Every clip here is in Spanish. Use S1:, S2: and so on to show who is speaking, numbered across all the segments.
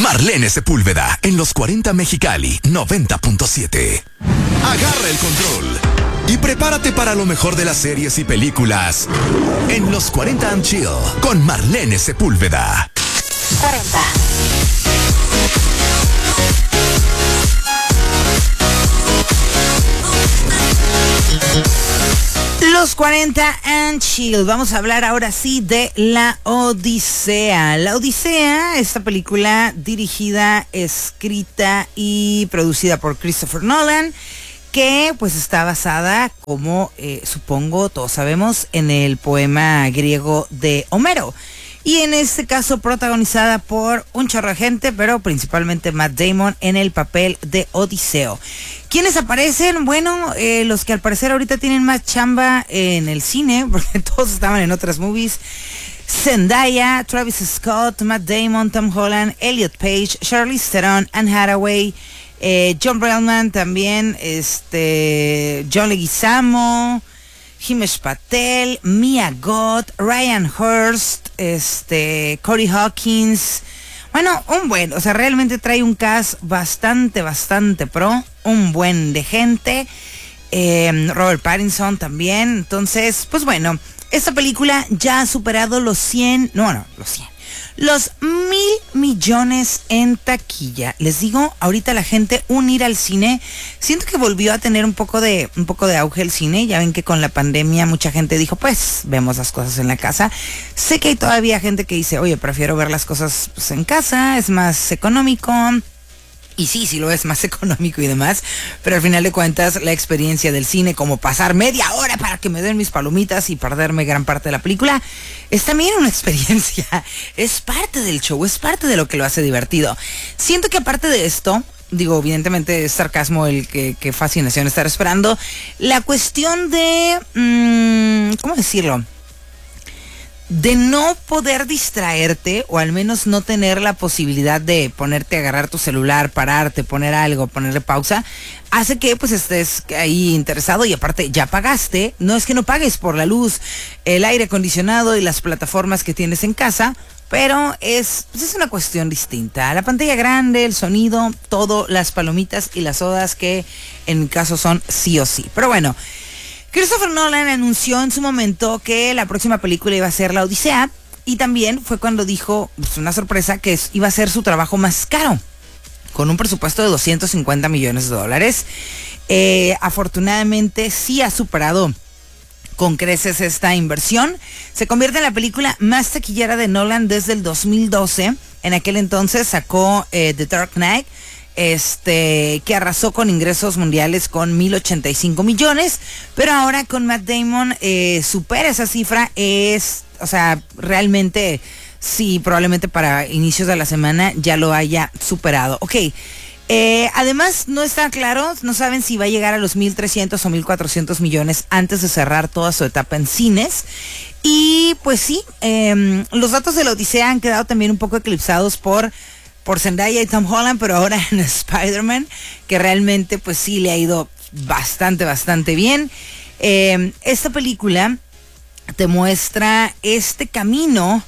S1: Marlene Sepúlveda en los 40 Mexicali 90.7. Agarra el control y prepárate para lo mejor de las series y películas en los 40 and Chill con Marlene Sepúlveda.
S2: 40. Los 40 and Chill. Vamos a hablar ahora sí de La Odisea. La Odisea, esta película dirigida, escrita y producida por Christopher Nolan, que pues está basada, como supongo todos sabemos, en el poema griego de Homero. Y en este caso protagonizada por un chorro de gente, pero principalmente Matt Damon en el papel de Odiseo. ¿Quiénes aparecen? Bueno, los que al parecer ahorita tienen más chamba en el cine, porque todos estaban en otras movies. Zendaya, Travis Scott, Matt Damon, Tom Holland, Elliot Page, Charlize Theron, Anne Hathaway, John Brelman también, John Leguizamo, Himesh Patel, Mia Goth, Ryan Hurst, Corey Hawkins. Bueno, realmente trae un cast bastante pro, un buen de gente. Robert Pattinson también. Entonces, pues bueno, esta película ya ha superado los 100 $1,000 millones en taquilla. Les digo, ahorita la gente ir al cine, siento que volvió a tener un poco de auge el cine. Ya ven que con la pandemia mucha gente dijo, pues vemos las cosas en la casa. Sé que hay todavía gente que dice, oye, prefiero ver las cosas pues, en casa, es más económico. Y sí lo es más económico y demás, pero al final de cuentas la experiencia del cine, como pasar media hora para que me den mis palomitas y perderme gran parte de la película, es también una experiencia, es parte del show, es parte de lo que lo hace divertido. Siento que aparte de esto, digo, evidentemente es sarcasmo el que fascinación estar esperando, la cuestión de, ¿cómo decirlo?, de no poder distraerte, o al menos no tener la posibilidad de ponerte a agarrar tu celular, pararte, poner algo, ponerle pausa, hace que pues estés ahí interesado. Y aparte ya pagaste, no es que no pagues por la luz, el aire acondicionado y las plataformas que tienes en casa, pero es una cuestión distinta. La pantalla grande, el sonido, todo, las palomitas y las sodas, que en mi caso son sí o sí. Pero bueno, Christopher Nolan anunció en su momento que la próxima película iba a ser La Odisea, y también fue cuando dijo, pues una sorpresa, que iba a ser su trabajo más caro, con un presupuesto de $250 millones. Afortunadamente sí ha superado con creces esta inversión. Se convierte en la película más taquillera de Nolan desde el 2012. En aquel entonces sacó The Dark Knight, que arrasó con ingresos mundiales con 1,085 millones, pero ahora con Matt Damon supera esa cifra. Realmente sí, probablemente para inicios de la semana ya lo haya superado. Ok, además no está claro, no saben si va a llegar a los 1,300 o 1,400 millones antes de cerrar toda su etapa en cines. Y pues sí, los datos de La Odisea han quedado también un poco eclipsados por Zendaya y Tom Holland, pero ahora en Spider-Man, que realmente pues sí le ha ido bastante bien. Esta película te muestra este camino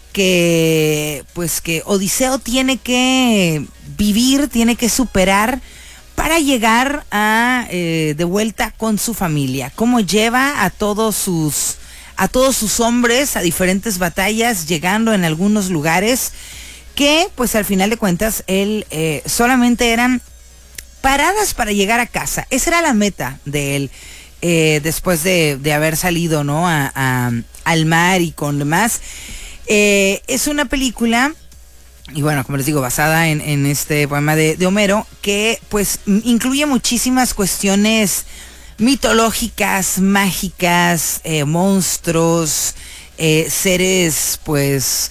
S2: que Odiseo tiene que vivir, tiene que superar para llegar de vuelta con su familia. Cómo lleva a todos sus hombres a diferentes batallas, llegando en algunos lugares que pues al final de cuentas él solamente eran paradas para llegar a casa. Esa era la meta de él, después de haber salido, ¿no?, al mar y con demás. Es una película, y bueno, como les digo, basada en este poema de Homero, que pues incluye muchísimas cuestiones mitológicas, mágicas, monstruos, seres pues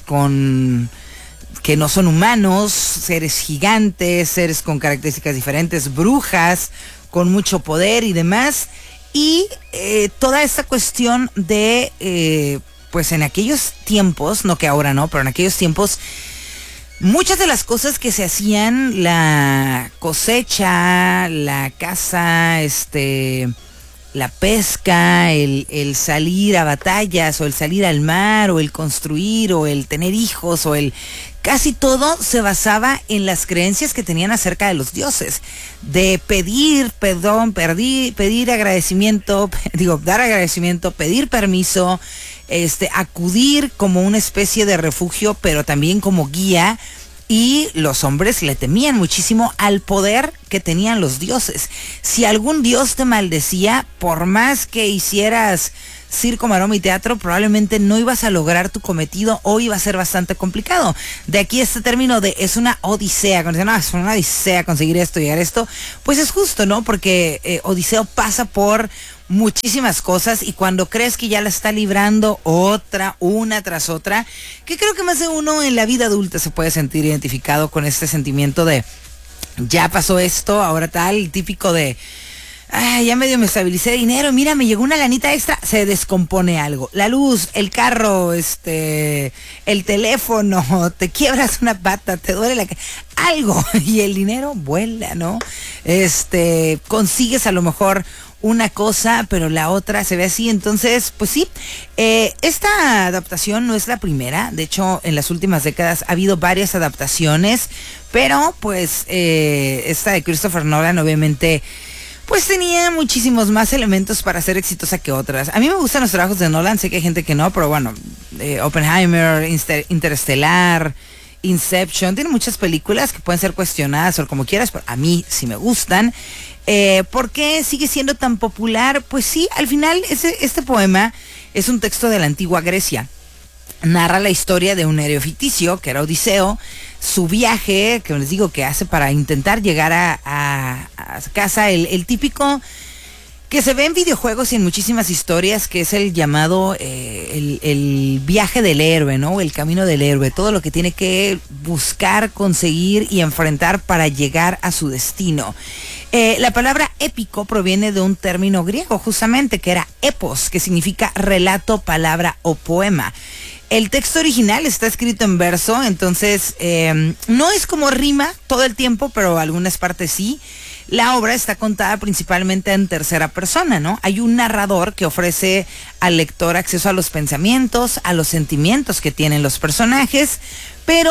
S2: que no son humanos, seres gigantes, seres con características diferentes, brujas con mucho poder y demás. Y toda esta cuestión de, pues en aquellos tiempos, no que ahora no, pero en aquellos tiempos, muchas de las cosas que se hacían, la cosecha, la caza, la pesca, el salir a batallas, o el salir al mar, o el construir, o el tener hijos, o el casi todo se basaba en las creencias que tenían acerca de los dioses, de pedir perdón, pedir agradecimiento, dar agradecimiento, pedir permiso, acudir como una especie de refugio, pero también como guía. Y los hombres le temían muchísimo al poder que tenían los dioses. Si algún dios te maldecía, por más que hicieras circo, maroma y teatro, probablemente no ibas a lograr tu cometido o iba a ser bastante complicado. De aquí este término de es una odisea, cuando dicen, no, es una odisea conseguir esto, llegar a esto, pues es justo, ¿no? Porque Odiseo pasa por muchísimas cosas y cuando crees que ya la está librando una tras otra, que creo que más de uno en la vida adulta se puede sentir identificado con este sentimiento de ya pasó esto, ahora tal, típico de ya medio me estabilicé de dinero, mira, me llegó una lanita extra, se descompone algo, la luz, el carro, el teléfono, te quiebras una pata, te duele algo, y el dinero vuela, ¿no? Consigues a lo mejor una cosa, pero la otra se ve así. Entonces, pues sí, esta adaptación no es la primera. De hecho, en las últimas décadas ha habido varias adaptaciones, pero pues esta de Christopher Nolan obviamente pues tenía muchísimos más elementos para ser exitosa que otras. A mí me gustan los trabajos de Nolan, sé que hay gente que no, pero bueno, Oppenheimer, Interestelar, Inception, tiene muchas películas que pueden ser cuestionadas o como quieras, pero a mí sí me gustan. ¿Por qué sigue siendo tan popular? Pues sí, al final este poema es un texto de la antigua Grecia. Narra la historia de un héroe ficticio, que era Odiseo, su viaje, que les digo que hace para intentar llegar a casa, el típico que se ve en videojuegos y en muchísimas historias, que es el llamado el viaje del héroe, ¿no? El camino del héroe, todo lo que tiene que buscar, conseguir y enfrentar para llegar a su destino. La palabra épico proviene de un término griego, justamente, que era epos, que significa relato, palabra o poema. El texto original está escrito en verso, entonces no es como rima todo el tiempo, pero algunas partes sí. La obra está contada principalmente en tercera persona, ¿no? Hay un narrador que ofrece al lector acceso a los pensamientos, a los sentimientos que tienen los personajes, pero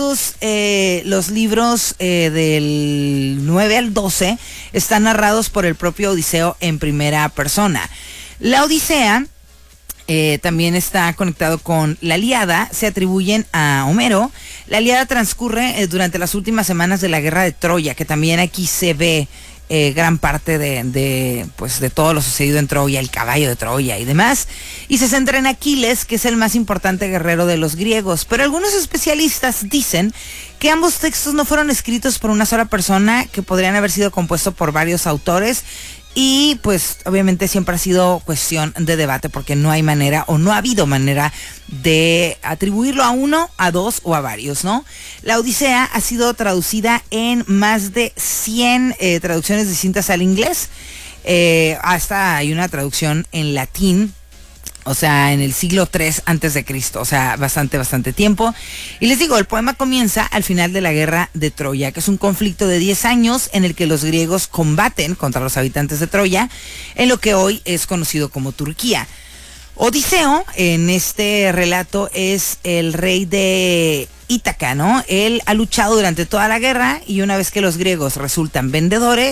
S2: los libros del 9 al 12 están narrados por el propio Odiseo en primera persona. La Odisea también está conectado con la Ilíada, se atribuyen a Homero. La Ilíada transcurre durante las últimas semanas de la guerra de Troya, que también aquí se ve gran parte de todo lo sucedido en Troya, el caballo de Troya y demás, y se centra en Aquiles, que es el más importante guerrero de los griegos. Pero algunos especialistas dicen que ambos textos no fueron escritos por una sola persona, que podrían haber sido compuestos por varios autores. Y pues obviamente siempre ha sido cuestión de debate porque no hay manera o no ha habido manera de atribuirlo a uno, a dos o a varios, ¿no? La Odisea ha sido traducida en más de 100 traducciones distintas al inglés. Hasta hay una traducción en latín, o sea, en el siglo III antes de Cristo, o sea, bastante tiempo. Y les digo, el poema comienza al final de la guerra de Troya, que es un conflicto de 10 años en el que los griegos combaten contra los habitantes de Troya, en lo que hoy es conocido como Turquía. Odiseo, en este relato, es el rey de Ítaca, ¿no? Él ha luchado durante toda la guerra y una vez que los griegos resultan vencedores,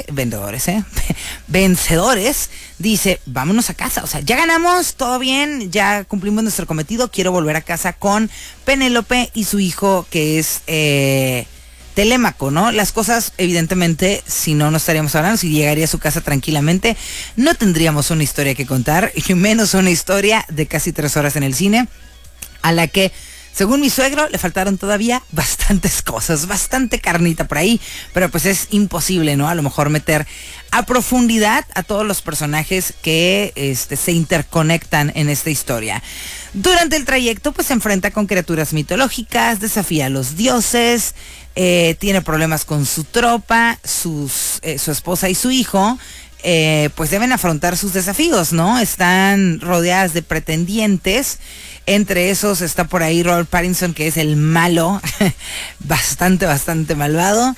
S2: dice, vámonos a casa, o sea, ya ganamos, todo bien, ya cumplimos nuestro cometido, quiero volver a casa con Penélope y su hijo, que es Telémaco, ¿no? Las cosas, evidentemente, si no, no estaríamos hablando, si llegaría a su casa tranquilamente, no tendríamos una historia que contar, y menos una historia de casi 3 horas en el cine, a la que, según mi suegro, le faltaron todavía bastantes cosas, bastante carnita por ahí, pero pues es imposible, ¿no? A lo mejor meter a profundidad a todos los personajes que se interconectan en esta historia. Durante el trayecto, pues se enfrenta con criaturas mitológicas, desafía a los dioses, tiene problemas con su tropa, su esposa y su hijo, pues deben afrontar sus desafíos, ¿no? Están rodeadas de pretendientes. Entre esos está por ahí Robert Pattinson, que es el malo, bastante malvado.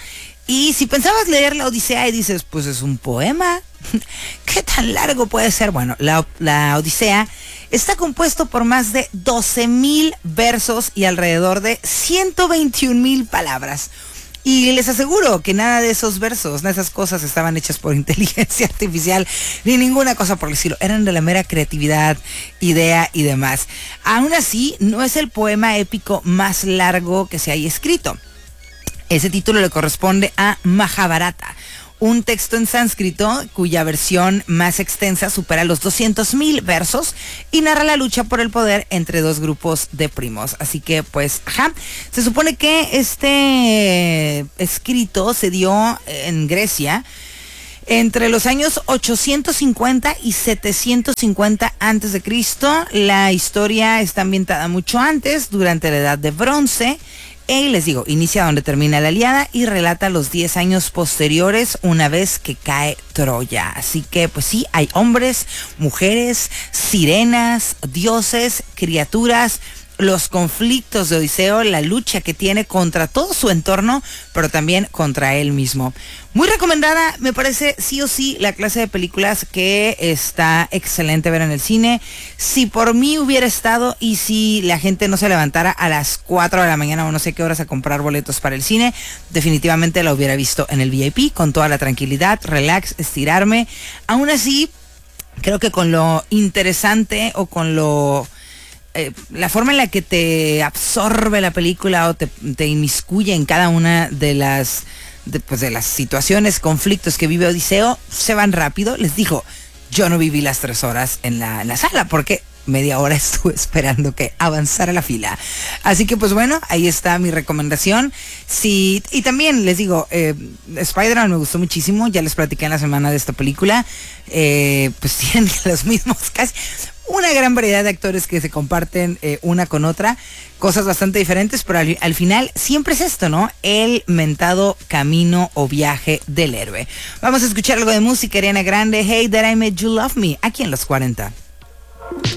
S2: Y si pensabas leer la Odisea y dices, pues es un poema, ¿qué tan largo puede ser? Bueno, la Odisea está compuesto por más de 12,000 versos y alrededor de 121,000 palabras. Y les aseguro que nada de esos versos, de esas cosas estaban hechas por inteligencia artificial, ni ninguna cosa por el estilo. Eran de la mera creatividad, idea y demás. Aún así, no es el poema épico más largo que se haya escrito. Ese título le corresponde a Mahabharata, un texto en sánscrito cuya versión más extensa supera los 200,000 versos y narra la lucha por el poder entre dos grupos de primos. Así que, pues, se supone que este escrito se dio en Grecia entre los años 850 y 750 a.C. La historia está ambientada mucho antes, durante la Edad de Bronce. Y les digo, inicia donde termina la Ilíada y relata los 10 años posteriores una vez que cae Troya. Así que pues sí, hay hombres, mujeres, sirenas, dioses, criaturas, los conflictos de Odiseo, la lucha que tiene contra todo su entorno, pero también contra él mismo. Muy recomendada, me parece sí o sí la clase de películas que está excelente ver en el cine. Si por mí hubiera estado y si la gente no se levantara a las 4 de la mañana o no sé qué horas a comprar boletos para el cine, definitivamente la hubiera visto en el VIP con toda la tranquilidad, relax, estirarme. Aún así, creo que con lo interesante o con la forma en la que te absorbe la película o te inmiscuye en cada una de las situaciones, conflictos que vive Odiseo, se van rápido. Les digo, yo no viví las 3 horas en la sala porque media hora estuve esperando que avanzara la fila. Así que pues bueno, ahí está mi recomendación. Sí, y también les digo, Spider-Man me gustó muchísimo, ya les platiqué en la semana de esta película. Pues tienen los mismos casi una gran variedad de actores que se comparten una con otra, cosas bastante diferentes, pero al final siempre es esto, ¿no? El mentado camino o viaje del héroe. Vamos a escuchar algo de música, Ariana Grande, Hey That I Made You Love Me, aquí en Los 40.